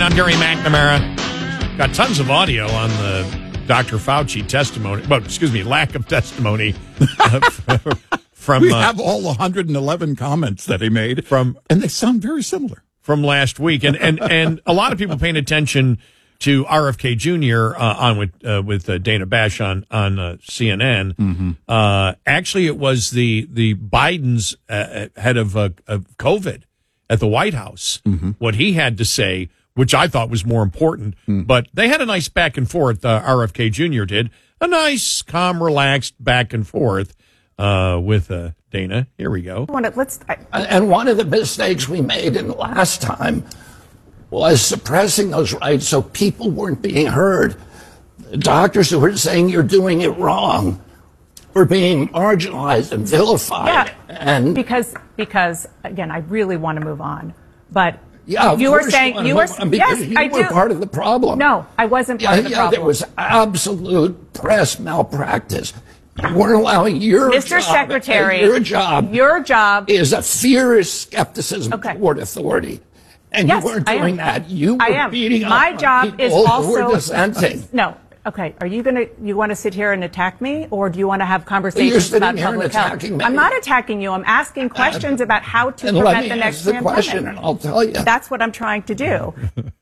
I'm Gary McNamara. Got tons of audio on the Dr. Fauci testimony. Well, excuse me, lack of testimony from. We have all 111 comments that he made and they sound very similar from last week, and a lot of people paying attention to RFK Jr. On with Dana Bash on CNN. Mm-hmm. Actually, it was the Biden's head of COVID at the White House. Mm-hmm. What he had to say, which I thought was more important. But they had a nice back and forth. RFK Jr. did a nice, calm, relaxed back and forth with Dana. Here we go. And one of the mistakes we made in the last time was suppressing those rights so people weren't being heard. The doctors who were saying you're doing it wrong were being marginalized and vilified. Yeah, and because again, I really want to move on, but yeah, you were saying yes, I do. Part of the problem. No, I wasn't part of the problem. There was absolute press malpractice. You weren't allowing your Mr. job, Secretary, your job is a fierce skepticism toward authority. And yes, you weren't doing that. You were beating up My job people is also who were dissenting. No. Okay. Are you want to sit here and attack me, or do you want to have conversations about public health? Me. I'm not attacking you. I'm asking questions about how to prevent the next pandemic. Question, and I'll tell you. That's what I'm trying to do.